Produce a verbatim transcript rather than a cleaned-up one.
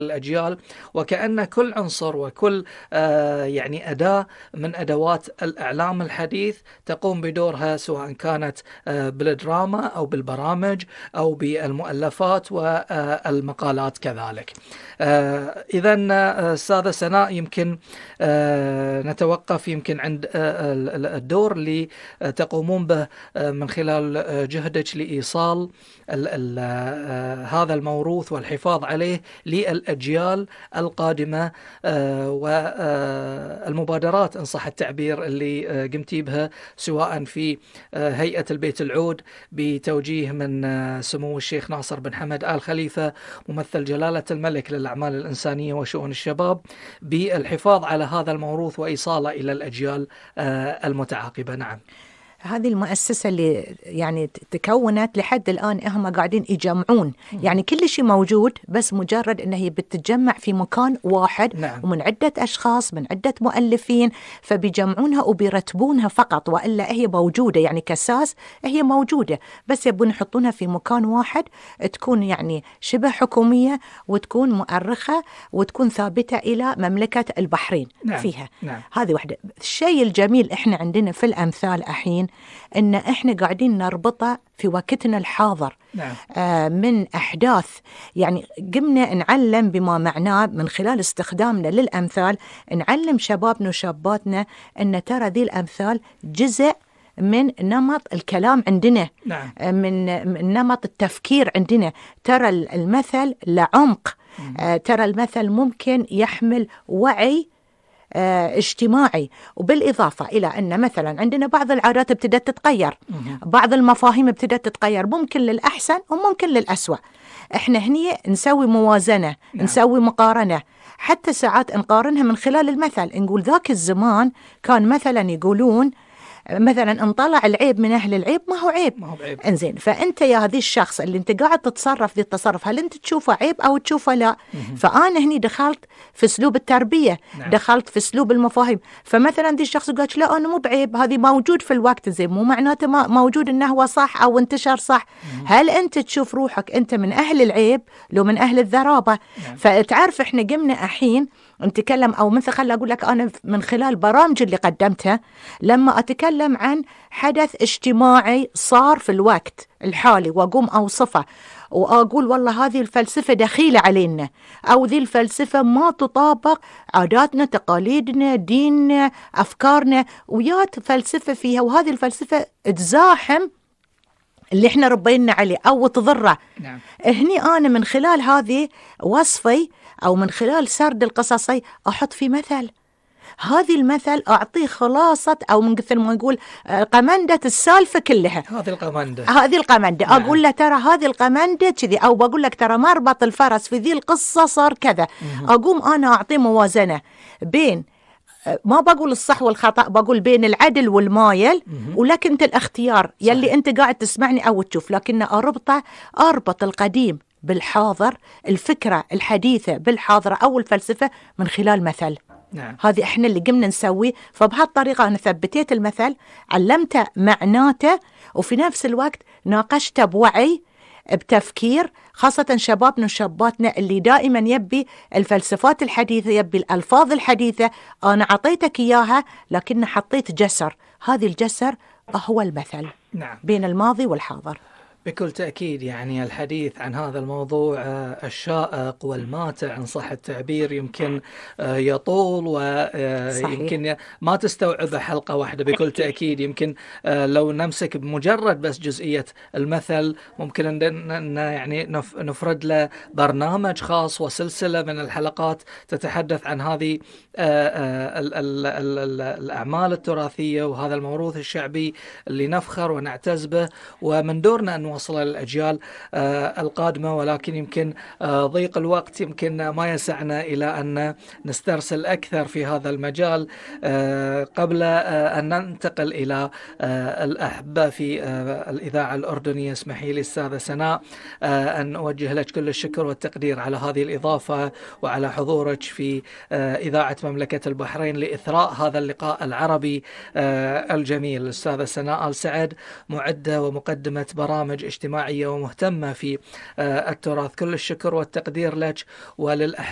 الأجيال، وكأن كل عنصر وكل آه يعني أداة من أدوات الإعلام الحديث تقوم بدورها، سواء كانت آه بالدراما أو بالبرامج أو بالمؤلفات والمقالات كذلك. آه إذا أستاذة سناء، يمكن آه نتوقف يمكن عند آه الدور اللي تقومون به آه من خلال جهدك لإيصال ال ال آه هذا الموروث والحفاظ عليه للأجيال القادمة، آه والمبادرات إن صح التعبير اللي آه قمتي بها، سواء في آه هيئة البيت العود بتوجيه من آه سمو الشيخ ناصر بن حمد آل خليفة ممثل جلالة الملك للأعمال الإنسانية وشؤون الشباب، بالحفاظ على هذا الموروث وإيصاله إلى الأجيال آه المتعاقبة. نعم، هذه المؤسسة اللي يعني تكونت لحد الآن هم قاعدين يجمعون، يعني كل شيء موجود، بس مجرد أنها هي بتتجمع في مكان واحد. نعم. ومن عدة أشخاص، من عدة مؤلفين، فبيجمعونها وبيرتبونها فقط، وإلا هي موجودة يعني كأساس هي موجودة، بس يبون يحطونها في مكان واحد، تكون يعني شبه حكومية، وتكون مؤرخة، وتكون ثابتة إلى مملكة البحرين. نعم. فيها نعم. هذه واحدة. الشيء الجميل إحنا عندنا في الأمثال أحين إن إحنا قاعدين نربطه في وقتنا الحاضر. نعم. آه من أحداث، يعني قمنا نعلم بما معناه من خلال استخدامنا للأمثال، نعلم شبابنا وشاباتنا أن ترى ذي الأمثال جزء من نمط الكلام عندنا. نعم. من, من نمط التفكير عندنا. ترى المثل لعمق. آه ترى المثل ممكن يحمل وعي اه اجتماعي، وبالإضافة إلى أن مثلا عندنا بعض العادات ابتدت تتغير، بعض المفاهيم ابتدت تتغير، ممكن للأحسن وممكن للأسوأ. احنا هني نسوي موازنة. نعم. نسوي مقارنة، حتى ساعات نقارنها من خلال المثل، نقول ذاك الزمان كان مثلا يقولون مثلا انطلع العيب من أهل العيب ما هو عيب, ما هو بعيب. انزين، فأنت يا هذه الشخص اللي انت قاعد تتصرف ذي التصرف، هل انت تشوفه عيب أو تشوفه لا؟ مم. فأنا هني دخلت في اسلوب التربية. نعم. دخلت في اسلوب المفاهيم. فمثلا ذي الشخص قالت لا أنا مو بعيب، هذه موجود في الوقت، زين مو معناته ما موجود إنه هو صح أو انتشر صح. مم. هل أنت تشوف روحك أنت من أهل العيب لو من أهل الذرابة؟ نعم. فتعرف إحنا قمنا أحين نتكلم، أو مثل خلي أقول لك أنا من خلال برامج اللي قدمتها، لما أتكلم عن حدث اجتماعي صار في الوقت الحالي وأقوم أوصفه وأقول والله هذه الفلسفة دخيلة علينا، أو ذي الفلسفة ما تطابق عاداتنا، تقاليدنا، ديننا، أفكارنا، ويات فلسفة فيها، وهذه الفلسفة تزاحم اللي احنا ربينا عليه أو تضره. نعم. هني أنا من خلال هذه وصفي أو من خلال سرد القصصي أحط في مثل، هذه المثل أعطيه خلاصة، أو من مثل ما نقول قمندة السالفة كلها. هذه القمندة هذه القمندة. نعم. أقول له ترى هذه القمندة كذي، أو بقول لك ترى مربط الفرس في ذي القصة صار كذا. مم. أقوم أنا أعطيه موازنة بين، ما بقول الصح والخطأ، بقول بين العدل والمايل، ولكن أنت الاختيار يلي صحيح. أنت قاعد تسمعني أو تشوف، لكن أربطه أربط القديم بالحاضر، الفكرة الحديثة بالحاضرة أو الفلسفة من خلال مثل. نعم. هذه إحنا اللي قمنا نسوي. فبهالطريقة أنا ثبتيت المثل، علمته معناته، وفي نفس الوقت ناقشته بوعي، بتفكير، خاصة شبابنا وشاباتنا اللي دائما يبي الفلسفات الحديثة، يبي الألفاظ الحديثة. أنا عطيتك إياها لكن حطيت جسر، هذه الجسر هو المثل. نعم. بين الماضي والحاضر. بكل تأكيد، يعني الحديث عن هذا الموضوع الشائق والماتع إن صح التعبير يمكن يطول، ويمكن ما تستوعب حلقة واحدة. بكل تأكيد يمكن لو نمسك بمجرد بس جزئية المثل ممكن أن يعني نفرد له برنامج خاص وسلسلة من الحلقات تتحدث عن هذه الأعمال التراثية وهذا الموروث الشعبي اللي نفخر ونعتز به، ومن دورنا أن نوصل للأجيال آه القادمة. ولكن يمكن آه ضيق الوقت يمكن ما يسعنا إلى أن نسترسل أكثر في هذا المجال. آه قبل آه أن ننتقل إلى آه الأحبة في آه الإذاعة الأردنية، اسمحي لي أستاذة سناء آه أن أوجه لك كل الشكر والتقدير على هذه الإضافة وعلى حضورك في آه إذاعة مملكة البحرين لإثراء هذا اللقاء العربي آه الجميل. الأستاذة سناء آل سعد، معدة ومقدمة برامج اجتماعية ومهتمة في التراث، كل الشكر والتقدير لك وللأحبة